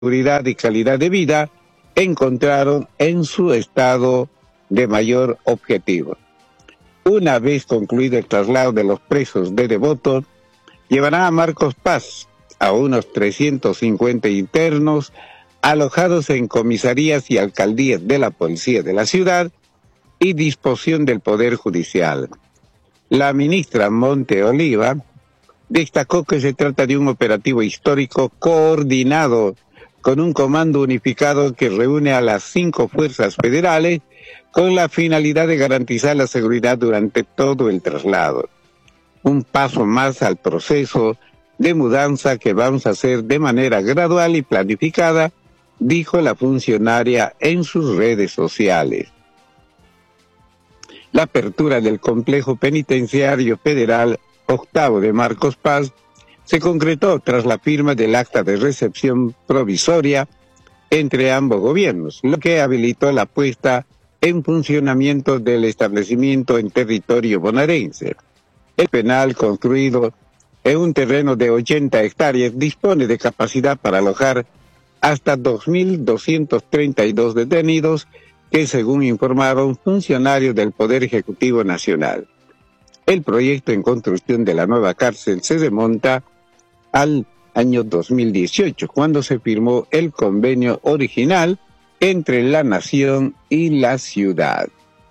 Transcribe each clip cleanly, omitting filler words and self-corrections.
seguridad y calidad de vida encontraron en su estado de mayor objetivo. Una vez concluido el traslado de los presos de Devoto, llevará a Marcos Paz a unos 350 internos alojados en comisarías y alcaldías de la policía de la ciudad y disposición del Poder Judicial. La ministra Monte Oliva destacó que se trata de un operativo histórico coordinado con un comando unificado que reúne a las 5 fuerzas federales con la finalidad de garantizar la seguridad durante todo el traslado. Un paso más al proceso de mudanza que vamos a hacer de manera gradual y planificada, dijo la funcionaria en sus redes sociales. La apertura del complejo penitenciario federal octavo de Marcos Paz se concretó tras la firma del acta de recepción provisoria entre ambos gobiernos, lo que habilitó la puesta en funcionamiento del establecimiento en territorio bonaerense. El penal, construido en un terreno de 80 hectáreas, dispone de capacidad para alojar hasta 2.232 detenidos que, según informaron funcionarios del Poder Ejecutivo Nacional. El proyecto en construcción de la nueva cárcel se remonta al año 2018, cuando se firmó el convenio original entre la nación y la ciudad.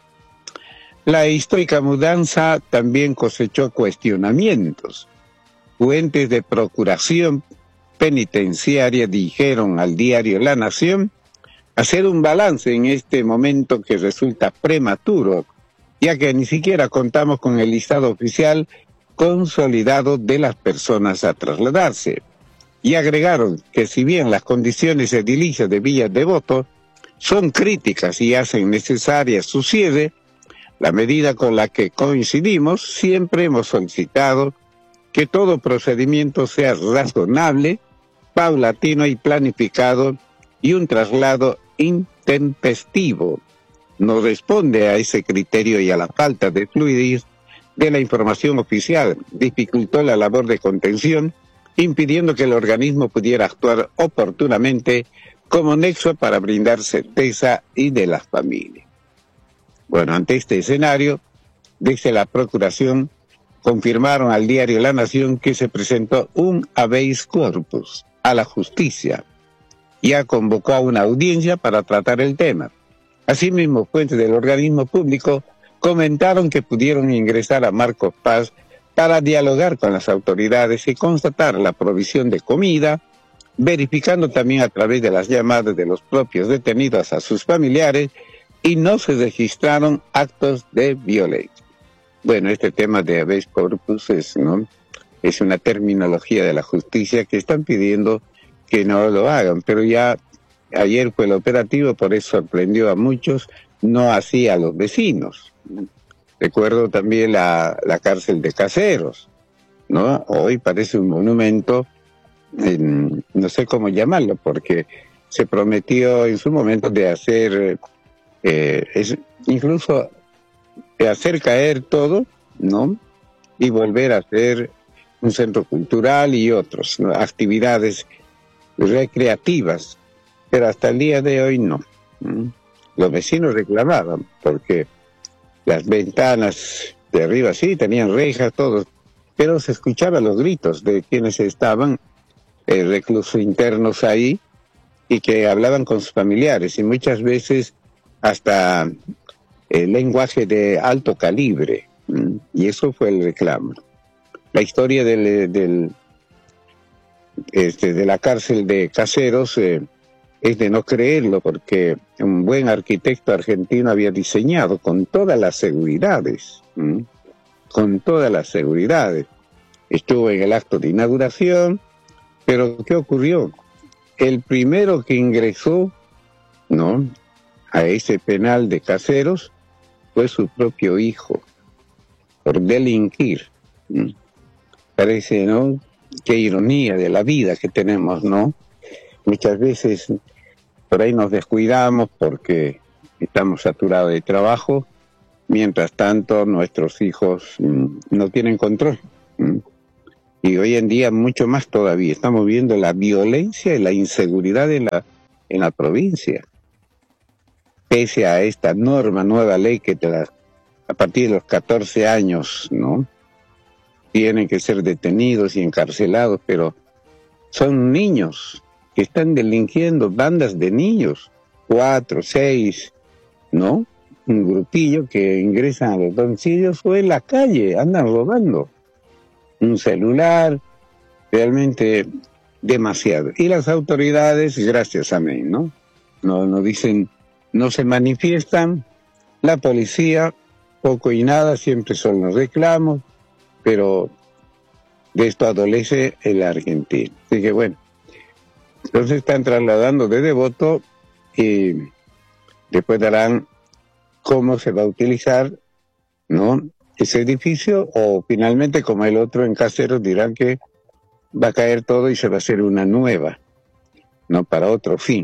La histórica mudanza también cosechó cuestionamientos. Fuentes de procuración penitenciaria dijeron al diario La Nación hacer un balance en este momento que resulta prematuro, ya que ni siquiera contamos con el listado oficial consolidado de las personas a trasladarse. Y agregaron que si bien las condiciones edilicias de Villa Devoto son críticas y hacen necesaria su cierre, la medida con la que coincidimos, siempre hemos solicitado que todo procedimiento sea razonable, paulatino y planificado, y un traslado intempestivo no responde a ese criterio y a la falta de fluidez de la información oficial, dificultó la labor de contención, impidiendo que el organismo pudiera actuar oportunamente como nexo para brindar certeza y de las familias. Bueno, ante este escenario, desde la Procuración confirmaron al diario La Nación que se presentó un habeas corpus a la justicia. Ya convocó a una audiencia para tratar el tema. Asimismo, fuentes del organismo público comentaron que pudieron ingresar a Marcos Paz para dialogar con las autoridades y constatar la provisión de comida, verificando también a través de las llamadas de los propios detenidos a sus familiares, y no se registraron actos de violencia. Bueno, este tema de habeas corpus es una terminología de la justicia que están pidiendo que no lo hagan, pero ya ayer fue el operativo, por eso sorprendió a muchos, no así a los vecinos. Recuerdo también la cárcel de Caseros, ¿no? Hoy parece un monumento, no sé cómo llamarlo, porque se prometió en su momento de hacer, incluso de hacer caer todo, ¿no? Y volver a hacer un centro cultural y otras, ¿no?, actividades recreativas, pero hasta el día de hoy no. Los vecinos reclamaban porque las ventanas de arriba sí tenían rejas, todos, pero se escuchaban los gritos de quienes estaban reclusos internos ahí y que hablaban con sus familiares, y muchas veces hasta lenguaje de alto calibre, y eso fue el reclamo. La historia de la cárcel de Caseros es de no creerlo, porque un buen arquitecto argentino había diseñado con todas las seguridades, estuvo en el acto de inauguración, pero ¿qué ocurrió? El primero que ingresó, ¿no?, a ese penal de Caseros fue su propio hijo, por delinquir. Parece, ¿no?, qué ironía de la vida que tenemos, ¿no? Muchas veces por ahí nos descuidamos porque estamos saturados de trabajo, mientras tanto nuestros hijos no tienen control. Y hoy en día mucho más todavía. Estamos viendo la violencia y la inseguridad en la provincia. Pese a esta nueva ley que a partir de los 14 años, ¿no? Tienen que ser detenidos y encarcelados, pero son niños que están delinquiendo, bandas de niños, 4, 6, ¿no? Un grupillo que ingresan a los domicilios o en la calle, andan robando un celular, realmente demasiado. Y las autoridades, gracias a mí, ¿no? No dicen, no se manifiestan, la policía, poco y nada, siempre son los reclamos, pero de esto adolece el argentino. Así que bueno, entonces están trasladando de Devoto y después darán cómo se va a utilizar, ¿no?, ese edificio, o finalmente, como el otro en Caseros, dirán que va a caer todo y se va a hacer una nueva, ¿no?, para otro fin.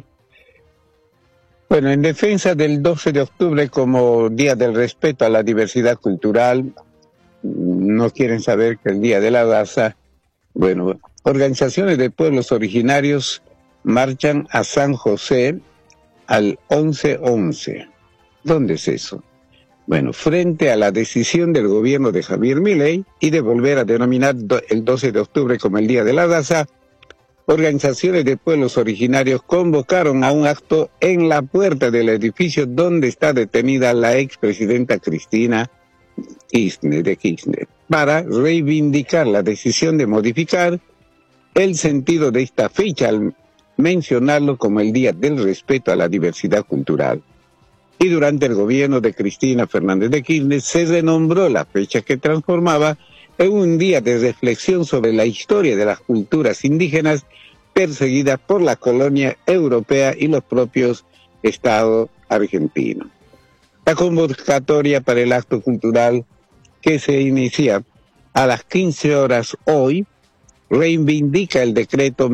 Bueno, en defensa del 12 de octubre como Día del Respeto a la Diversidad Cultural, no quieren saber que el Día de la Raza, bueno, organizaciones de pueblos originarios marchan a San José al 11-11. ¿Dónde es eso? Bueno, frente a la decisión del gobierno de Javier Milei y de volver a denominar el 12 de octubre como el Día de la Raza, organizaciones de pueblos originarios convocaron a un acto en la puerta del edificio donde está detenida la expresidenta Cristina Kirchner, para reivindicar la decisión de modificar el sentido de esta fecha al mencionarlo como el Día del Respeto a la Diversidad Cultural. Y durante el gobierno de Cristina Fernández de Kirchner se renombró la fecha que transformaba en un día de reflexión sobre la historia de las culturas indígenas perseguidas por la colonia europea y los propios estados argentinos. La convocatoria para el acto cultural que se inicia a las 15 horas hoy reivindica el decreto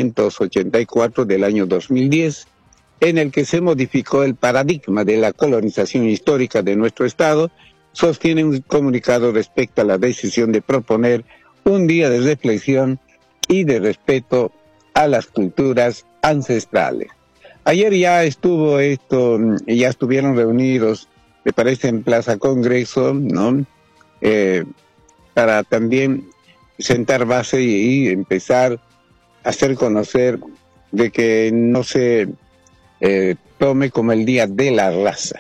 1584 del año 2010, en el que se modificó el paradigma de la colonización histórica de nuestro Estado, sostiene un comunicado respecto a la decisión de proponer un día de reflexión y de respeto a las culturas ancestrales. Ayer ya estuvo esto, ya estuvieron reunidos, me parece, en Plaza Congreso, ¿no? Para también sentar base y empezar a hacer conocer de que no se tome como el Día de la Raza.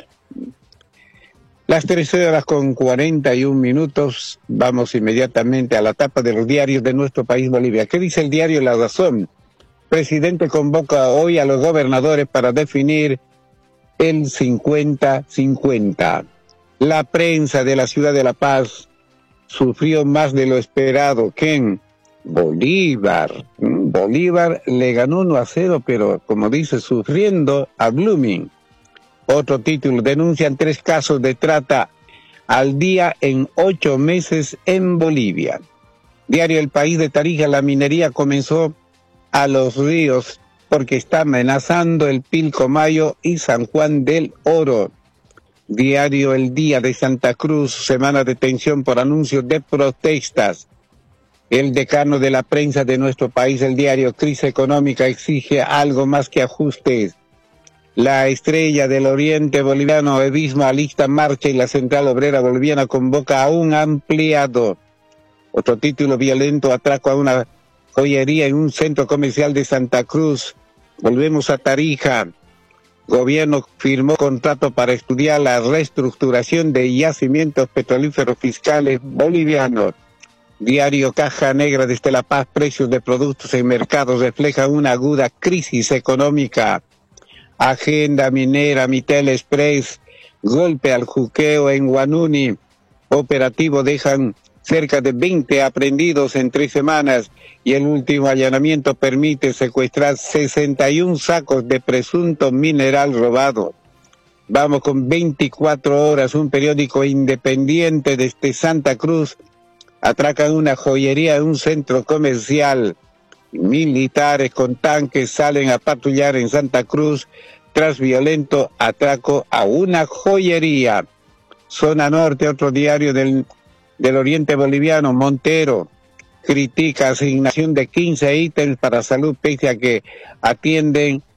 Las 13 horas con 41 minutos, vamos inmediatamente a la tapa de los diarios de nuestro país, Bolivia. ¿Qué dice el diario La Razón? Presidente convoca hoy a los gobernadores para definir el 50-50. La prensa de la ciudad de La Paz sufrió más de lo esperado que en Bolívar. Bolívar le ganó 1-0, pero como dice, sufriendo a Blooming. Otro título, denuncian 3 casos de trata al día en 8 meses en Bolivia. Diario El País de Tarija, la minería comenzó a los ríos porque está amenazando el Pilcomayo y San Juan del Oro. Diario El Día de Santa Cruz, semana de tensión por anuncios de protestas. El decano de la prensa de nuestro país, el diario Crisis Económica, exige algo más que ajustes. La Estrella del Oriente Boliviano, Edisma, alista marcha y la Central Obrera Boliviana convoca a un ampliado. Otro título, violento atraco a una joyería en un centro comercial de Santa Cruz. Volvemos a Tarija. Gobierno firmó contrato para estudiar la reestructuración de yacimientos petrolíferos fiscales bolivianos. Diario Caja Negra desde La Paz, precios de productos en mercados reflejan una aguda crisis económica. Agenda minera, Mitel Express, golpe al juqueo en Huanuni. Operativo dejan cerca de 20 aprehendidos en 3 semanas y el último allanamiento permite secuestrar 61 sacos de presunto mineral robado. Vamos con 24 horas, un periódico independiente desde Santa Cruz. Atracan una joyería en un centro comercial. Militares con tanques salen a patrullar en Santa Cruz tras violento atraco a una joyería. Zona Norte, otro diario del Oriente Boliviano, Montero. critica asignación de 15 ítems para salud pese a que atienden